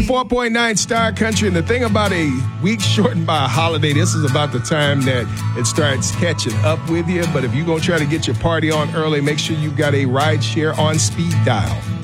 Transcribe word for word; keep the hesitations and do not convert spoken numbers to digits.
ninety-four point nine Star Country. And the thing about a week shortened by a holiday, this is about the time that it starts catching up with you. But if you're going to try to get your party on early, make sure you've got a ride share on speed dial.